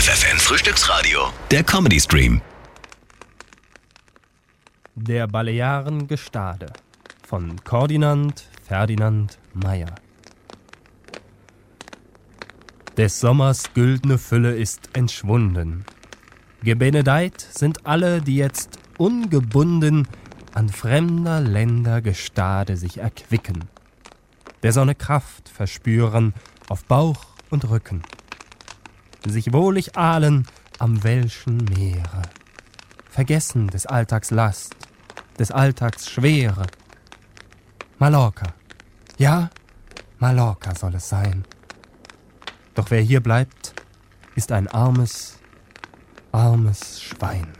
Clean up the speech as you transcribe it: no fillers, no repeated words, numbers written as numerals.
FFN Frühstücksradio, der Comedy Stream. Der Balearen-Gestade von Kordinand Ferdinand Meyer. Des Sommers güldne Fülle ist entschwunden. Gebenedeit sind alle, die jetzt ungebunden an fremder Länder Gestade sich erquicken, der Sonne Kraft verspüren auf Bauch und Rücken, sich wohlig ahlen am welschen Meere, vergessen des Alltags Last, des Alltags Schwere. Mallorca, ja, Mallorca soll es sein. Doch wer hier bleibt, ist ein armes, armes Schwein.